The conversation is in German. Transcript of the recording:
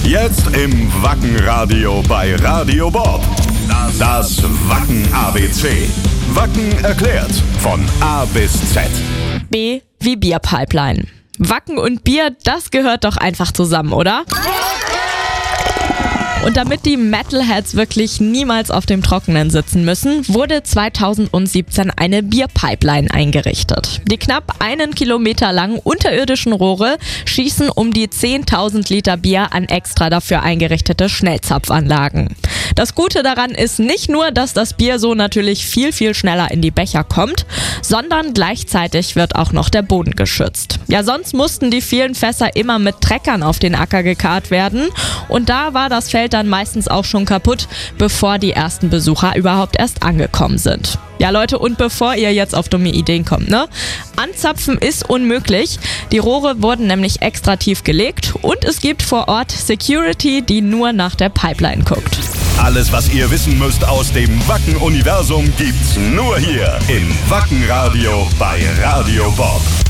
Jetzt im Wacken-Radio bei Radio Bob. Das Wacken-ABC. Wacken erklärt. Von A bis Z. B wie Bierpipeline. Wacken und Bier, das gehört doch einfach zusammen, oder? Und damit die Metalheads wirklich niemals auf dem Trockenen sitzen müssen, wurde 2017 eine Bierpipeline eingerichtet. Die knapp 1 Kilometer langen unterirdischen Rohre schießen um die 10.000 Liter Bier an extra dafür eingerichtete Schnellzapfanlagen. Das Gute daran ist nicht nur, dass das Bier so natürlich viel, viel schneller in die Becher kommt, sondern gleichzeitig wird auch noch der Boden geschützt. Ja, sonst mussten die vielen Fässer immer mit Treckern auf den Acker gekarrt werden und da war das Feld dann meistens auch schon kaputt, bevor die ersten Besucher überhaupt erst angekommen sind. Ja Leute, und bevor ihr jetzt auf dumme Ideen kommt, anzapfen ist unmöglich. Die Rohre wurden nämlich extra tief gelegt und es gibt vor Ort Security, die nur nach der Pipeline guckt. Alles, was ihr wissen müsst aus dem Wacken-Universum, gibt's nur hier im Wacken-Radio bei Radio Bob.